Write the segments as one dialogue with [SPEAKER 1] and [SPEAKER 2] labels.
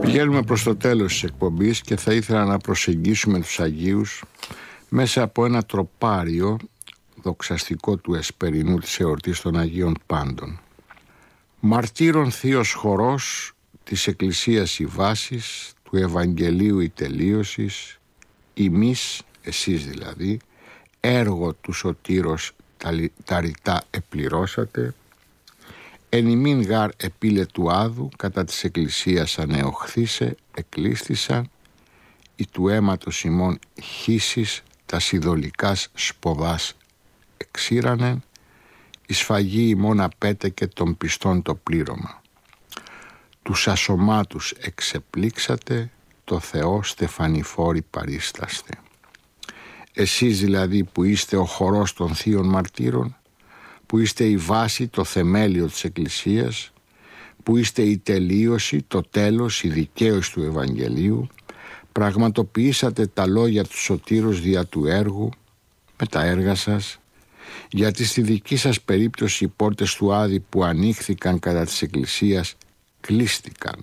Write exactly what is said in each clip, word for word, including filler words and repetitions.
[SPEAKER 1] Βγαίνουμε προς το τέλος της εκπομπής και θα ήθελα να προσεγγίσουμε τους Αγίους μέσα από ένα τροπάριο δοξαστικό του Εσπερινού της εορτής των Αγίων Πάντων. Μαρτύρων θείος χορός της Εκκλησίας η βάσης, του Ευαγγελίου η τελείωσης, ημείς, εσείς δηλαδή, έργο του σωτήρος τα ρητά επληρώσατε, εν ημίν γάρ επίλε του άδου, κατά της Εκκλησίας ανεοχθήσε, εκλίστησαν, η του αίματος ημών χύσεις, τα σιδωλικάς σποδάς εξήρανεν, η σφαγή ημών απέτεκε των πιστών το πλήρωμα. Τους ασωμάτους εξεπλήξατε, το Θεό στεφανιφόρη παρίσταστε. Εσείς δηλαδή που είστε ο χορός των θείων μαρτύρων, που είστε η βάση, το θεμέλιο της Εκκλησίας, που είστε η τελείωση, το τέλος, η δικαίωση του Ευαγγελίου, πραγματοποιήσατε τα λόγια του σωτήρος δια του έργου με τα έργα σας, γιατί στη δική σας περίπτωση οι πόρτες του Άδη που ανοίχθηκαν κατά της Εκκλησίας κλείστηκαν.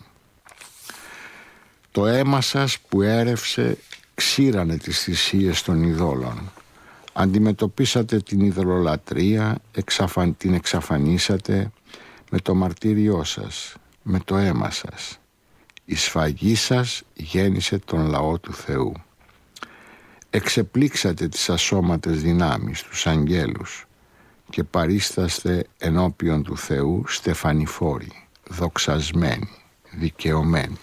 [SPEAKER 1] Το αίμα σας που έρευσε ξύρανε τις θυσίες των ειδόλων. Αντιμετωπίσατε την ειδωλολατρία, εξαφαν, την εξαφανίσατε με το μαρτύριό σας, με το αίμα σας. Η σφαγή σας γέννησε τον λαό του Θεού. Εξεπλήξατε τις ασώματες δυνάμεις, τους αγγέλους, και παρίσταστε ενώπιον του Θεού στεφανιφόροι, δοξασμένοι, δικαιωμένοι.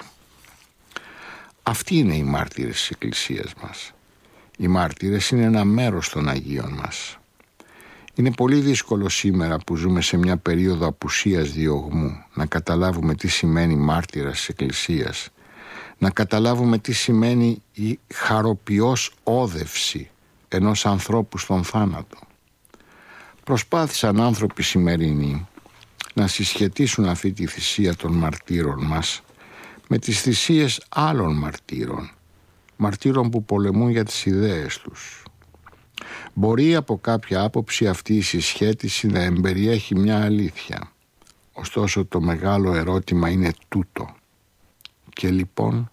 [SPEAKER 1] Αυτοί είναι οι μάρτυρες της Εκκλησίας μας. Οι μάρτυρες είναι ένα μέρος των Αγίων μας. Είναι πολύ δύσκολο σήμερα που ζούμε σε μια περίοδο απουσίας διωγμού να καταλάβουμε τι σημαίνει μάρτυρας της Εκκλησίας, να καταλάβουμε τι σημαίνει η χαροποιός όδευση ενός ανθρώπου στον θάνατο. Προσπάθησαν άνθρωποι σημερινοί να συσχετίσουν αυτή τη θυσία των μαρτύρων μας με τις θυσίες άλλων μαρτύρων, μαρτύρων που πολεμούν για τις ιδέες τους. Μπορεί από κάποια άποψη αυτή η συσχέτιση να εμπεριέχει μια αλήθεια. Ωστόσο το μεγάλο ερώτημα είναι τούτο. Και λοιπόν,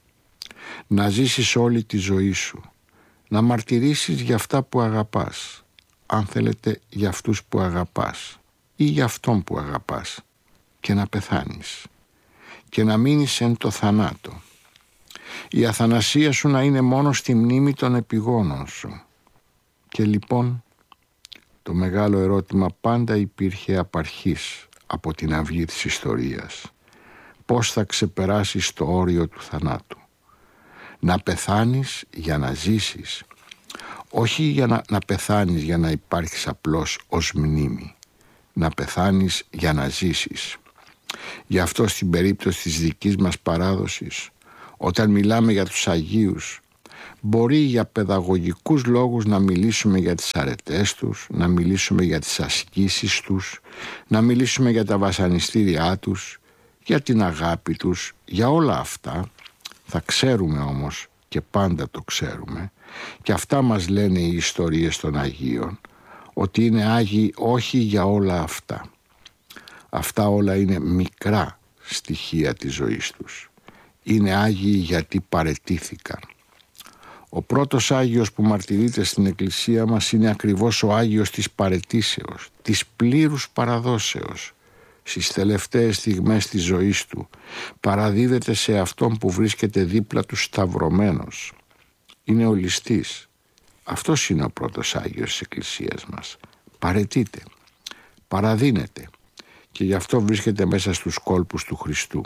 [SPEAKER 1] να ζήσεις όλη τη ζωή σου, να μαρτυρήσεις για αυτά που αγαπάς, αν θέλετε για αυτούς που αγαπάς ή για αυτόν που αγαπάς, και να πεθάνεις και να μείνεις εν το θανάτο. Η αθανασία σου να είναι μόνο στη μνήμη των επιγόνων σου. Και λοιπόν το μεγάλο ερώτημα πάντα υπήρχε απ' αρχής, από την αυγή της ιστορίας. Πώς θα ξεπεράσεις το όριο του θανάτου? Να πεθάνεις για να ζήσεις. Όχι για να, να πεθάνεις για να υπάρχεις απλώς ως μνήμη. Να πεθάνεις για να ζήσεις. Γι' αυτό στην περίπτωση της δικής μας παράδοσης, όταν μιλάμε για τους Αγίους, μπορεί για παιδαγωγικούς λόγους να μιλήσουμε για τις αρετές τους, να μιλήσουμε για τις ασκήσεις τους, να μιλήσουμε για τα βασανιστήριά τους, για την αγάπη τους, για όλα αυτά. Θα ξέρουμε όμως, και πάντα το ξέρουμε, και αυτά μας λένε οι ιστορίες των Αγίων, ότι είναι Άγιοι όχι για όλα αυτά. Αυτά όλα είναι μικρά στοιχεία της ζωής τους. Είναι Άγιοι γιατί παραιτήθηκαν. Ο πρώτος Άγιος που μαρτυρείται στην Εκκλησία μας είναι ακριβώς ο Άγιος της παραιτήσεως, της πλήρους παραδόσεως. Στις τελευταίες στιγμές της ζωής του παραδίδεται σε αυτόν που βρίσκεται δίπλα του σταυρωμένος. Είναι ο ληστής. Αυτός είναι ο πρώτος Άγιος της Εκκλησίας μας. Παραιτείται, παραδίνεται, και γι' αυτό βρίσκεται μέσα στους κόλπους του Χριστού.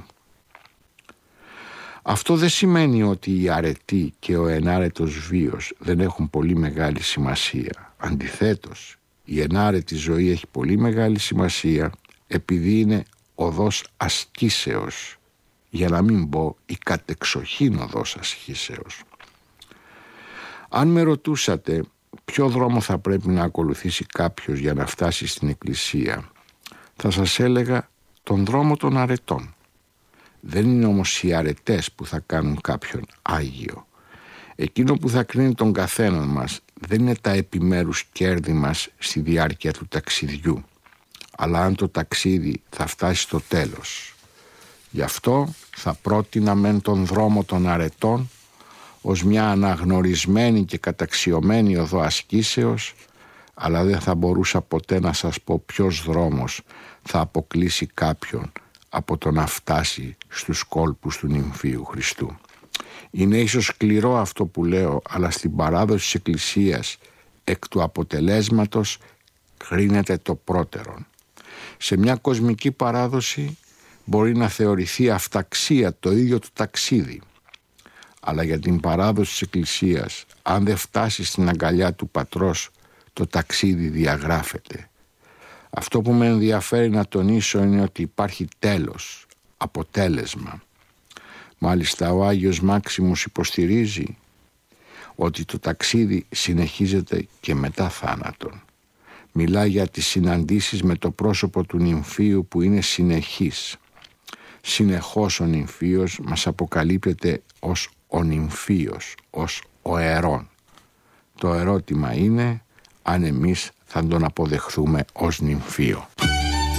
[SPEAKER 1] Αυτό δεν σημαίνει ότι η αρετή και ο ενάρετος βίος δεν έχουν πολύ μεγάλη σημασία. Αντιθέτως, η ενάρετη ζωή έχει πολύ μεγάλη σημασία επειδή είναι οδός ασκήσεως, για να μην πω η κατεξοχήν οδός ασκήσεως. Αν με ρωτούσατε ποιο δρόμο θα πρέπει να ακολουθήσει κάποιος για να φτάσει στην Εκκλησία, θα σας έλεγα τον δρόμο των αρετών. Δεν είναι όμως οι αρετές που θα κάνουν κάποιον Άγιο. Εκείνο που θα κρίνει τον καθέναν μας δεν είναι τα επιμέρους κέρδη μας στη διάρκεια του ταξιδιού, αλλά αν το ταξίδι θα φτάσει στο τέλος. Γι' αυτό θα πρότεινα μεν τον δρόμο των αρετών ως μια αναγνωρισμένη και καταξιωμένη οδό ασκήσεως, αλλά δεν θα μπορούσα ποτέ να σας πω ποιος δρόμος θα αποκλείσει κάποιον από το να φτάσει στους κόλπους του νυμφίου Χριστού. Είναι ίσως σκληρό αυτό που λέω, αλλά στην παράδοση της Εκκλησίας εκ του αποτελέσματος κρίνεται το πρώτερον. Σε μια κοσμική παράδοση μπορεί να θεωρηθεί αυταξία το ίδιο το ταξίδι, αλλά για την παράδοση της Εκκλησίας, αν δεν φτάσει στην αγκαλιά του Πατρός, το ταξίδι διαγράφεται. Αυτό που με ενδιαφέρει να τονίσω είναι ότι υπάρχει τέλος, αποτέλεσμα. Μάλιστα ο Άγιος Μάξιμος υποστηρίζει ότι το ταξίδι συνεχίζεται και μετά θάνατον. Μιλάει για τις συναντήσεις με το πρόσωπο του νυμφίου που είναι συνεχής. Συνεχώς ο νυμφίος μας αποκαλύπτεται ως ο νυμφίος, ως ο ερών. Το ερώτημα είναι αν εμείς θα τον αποδεχθούμε ως νυμφίο.